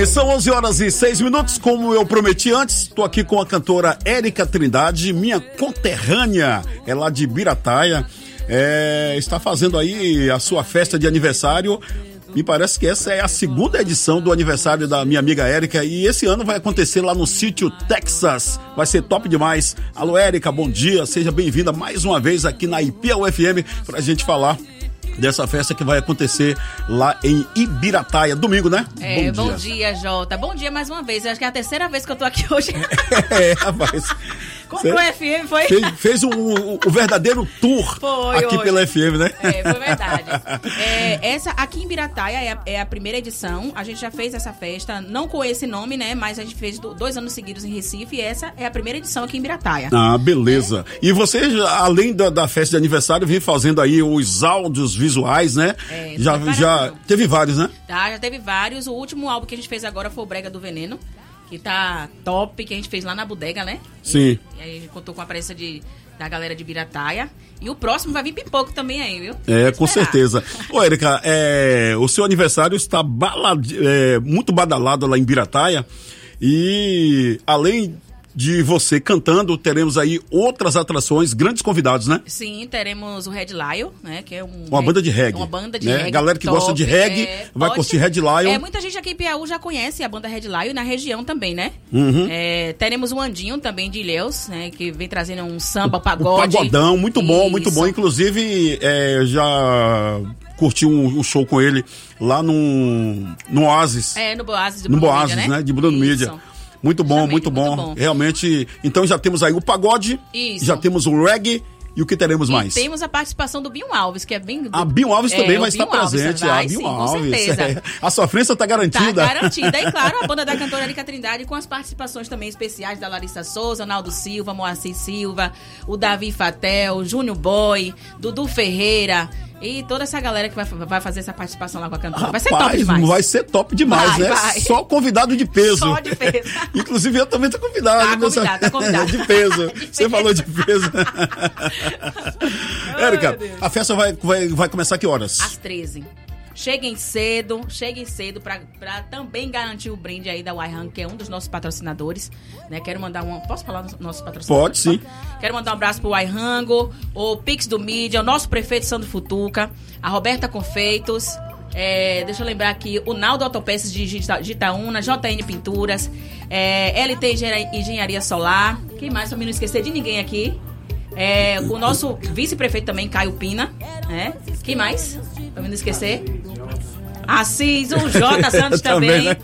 São 11h06, como eu prometi antes, estou aqui com a cantora Érica Trindade, minha conterrânea, é lá de Birataia, está fazendo aí a sua festa de aniversário. Me parece que essa é a segunda edição do aniversário da minha amiga Érica e esse ano vai acontecer lá no sítio Texas. Vai ser top demais. Alô, Érica, bom dia. Seja bem-vinda mais uma vez aqui na IPA-UFM para a gente falar dessa festa que vai acontecer lá em Ibirataia. Domingo, né? Bom dia, Jota. Bom dia mais uma vez. Acho que é a terceira vez que eu tô aqui hoje. Rapaz. Comprou o FM, foi? Fez um verdadeiro tour aqui hoje pela FM, né? Foi verdade. Essa aqui em Ibirataia é a primeira edição. A gente já fez essa festa, não com esse nome, né? Mas a gente fez 2 anos seguidos em Recife e essa é a primeira edição aqui em Ibirataia. Ah, beleza. E você, além da festa de aniversário, vem fazendo aí os áudios visuais, né? Já teve vários, né? Já teve vários. O último álbum que a gente fez agora foi o Brega do Veneno, que tá top, que a gente fez lá na bodega, né? Sim. E aí a gente contou com a presença da galera de Birataia. E o próximo vai vir pipoco também aí, viu? Com certeza. Ô, Érica, o seu aniversário está muito badalado lá em Birataia. E além de você cantando, teremos aí outras atrações, grandes convidados, né? Sim, teremos o Red Lion, né? Que é uma banda de reggae. Uma banda de né? reggae. Galera que gosta de reggae vai curtir Red Lion. Muita gente aqui em Piauí já conhece a banda Red Lion e na região também, né? Uhum. Teremos o Andinho também de Ilhéus, né? Que vem trazendo um samba, pagode. Pagodão, muito bom, muito bom. Inclusive, já curti um show com ele lá no Oasis. No Oasis, no Oasis, né? De Bruno Mídia. Muito bom, muito bom. Realmente, então já temos aí o pagode, já temos o reggae e o que teremos mais? Temos a participação do Binho Alves, que é bem... A Binho Alves também vai estar presente. A Binho Alves, com certeza. A sofrência está garantida. Está garantida. E claro, a banda da cantora Érica Trindade com as participações também especiais da Larissa Souza, Naldo Silva, Moacir Silva, o Davi Fatel, o Júnior Boy, Dudu Ferreira... E toda essa galera que vai fazer essa participação lá com a cantora. Vai ser top demais. Vai ser top demais, né? Vai. Só convidado de peso. Só de peso. Inclusive eu também tô convidado. Tá convidado. De peso. Você falou de peso. Érica, a festa vai começar que horas? Às 13. Cheguem cedo para também garantir o brinde aí da Waihan, que é um dos nossos patrocinadores, né? Quero mandar posso falar dos nossos patrocinadores? Pode, sim. Quero mandar um abraço pro Waihango, o Pix do Mídia, o nosso prefeito Sandro Futuca, a Roberta Confeitos, deixa eu lembrar aqui, o Naldo Autopeças de Itaúna, JN Pinturas, LT Engenharia Solar, quem mais, pra mim não esquecer de ninguém aqui? O nosso vice-prefeito também, Caio Pina, né? Quem mais? Pra mim não esquecer. Assis, o J. Santos também. Né?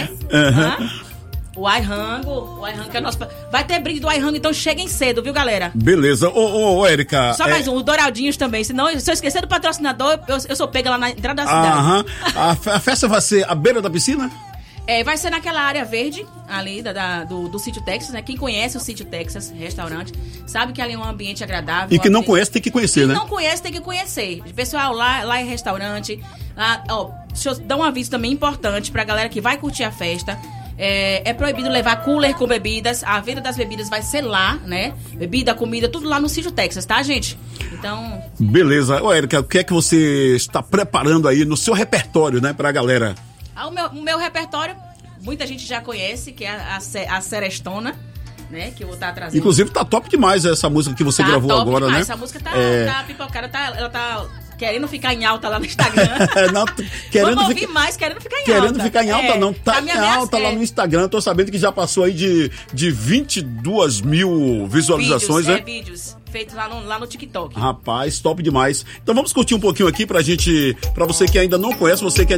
O Waihango que é nosso... Vai ter brinde do Waihango, então cheguem cedo, viu, galera? Beleza. Ô, Érica... Só mais um, o Douraldinhos também. Senão, se eu esquecer do patrocinador, eu sou pega lá na entrada da cidade. A festa vai ser à beira da piscina? Vai ser naquela área verde, ali do Sítio Texas, né? Quem conhece o Sítio Texas, restaurante, sabe que ali é um ambiente agradável. E que não conhece tem que conhecer, né? Quem não conhece tem que conhecer. Pessoal, lá é restaurante. Deixa eu dar um aviso também importante pra galera que vai curtir a festa. É proibido levar cooler com bebidas. A venda das bebidas vai ser lá, né? Bebida, comida, tudo lá no Sítio Texas, tá, gente? Então... Beleza. Ô, Érica, o que é que você está preparando aí no seu repertório, né, pra galera? O meu repertório, muita gente já conhece, que é a Serestona, né? Que eu vou estar trazendo. Inclusive tá top demais essa música que você gravou top agora, demais. né? Essa música tá pipocada, ela tá querendo ficar em alta lá no Instagram. Vamos ouvir mais, querendo ficar em alta. Querendo ficar em alta não, tá em alta lá no Instagram. Tô sabendo que já passou aí de 22 mil visualizações, né? Vídeos feitos lá no TikTok. Rapaz, top demais. Então vamos curtir um pouquinho aqui pra você que ainda não conhece, você que